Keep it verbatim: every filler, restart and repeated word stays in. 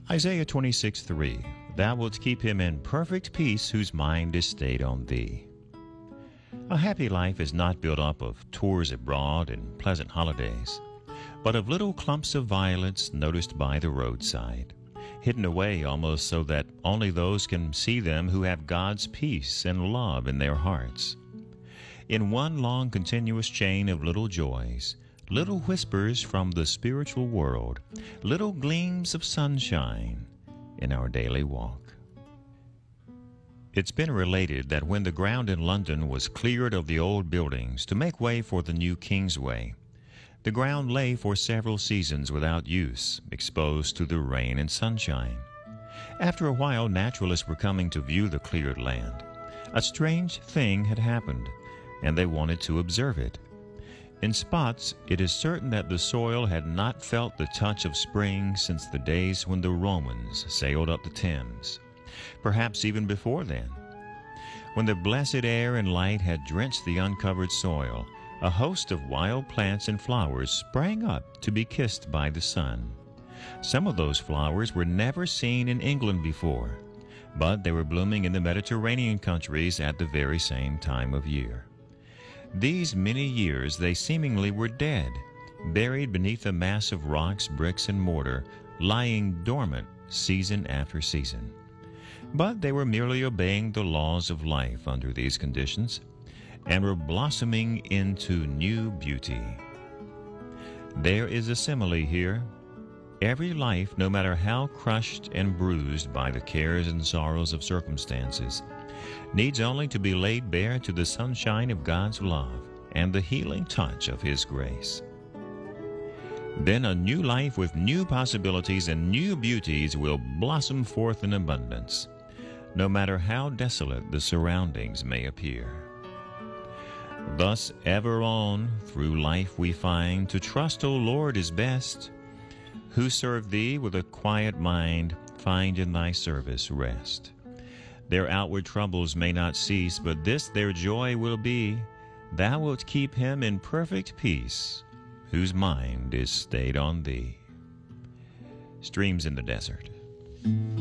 Isaiah twenty-six three. Thou wilt keep him in perfect peace whose mind is stayed on thee. A happy life is not built up of tours abroad and pleasant holidays, but of little clumps of violets noticed by the roadside, hidden away almost so that only those can see them who have God's peace and love in their hearts. In one long continuous chain of little joys, little whispers from the spiritual world, little gleams of sunshine in our daily walk. It's been related that when the ground in London was cleared of the old buildings to make way for the new Kingsway, the ground lay for several seasons without use, exposed to the rain and sunshine. After a while, naturalists were coming to view the cleared land. A strange thing had happened, and they wanted to observe it. In spots, it is certain that the soil had not felt the touch of spring since the days when the Romans sailed up the Thames, perhaps even before then. When the blessed air and light had drenched the uncovered soil, a host of wild plants and flowers sprang up to be kissed by the sun. Some of those flowers were never seen in England before, but they were blooming in the Mediterranean countries at the very same time of year. These many years they seemingly were dead, buried beneath a mass of rocks, bricks, and mortar, lying dormant season after season. But they were merely obeying the laws of life under these conditions, and were blossoming into new beauty. There is a simile here. Every life, no matter how crushed and bruised by the cares and sorrows of circumstances, needs only to be laid bare to the sunshine of God's love and the healing touch of His grace. Then a new life with new possibilities and new beauties will blossom forth in abundance, no matter how desolate the surroundings may appear. Thus ever on through life we find to trust, O Lord, is best. Who serve Thee with a quiet mind find in Thy service rest. Their outward troubles may not cease, but this their joy will be, Thou wilt keep him in perfect peace, whose mind is stayed on Thee. Streams in the Desert.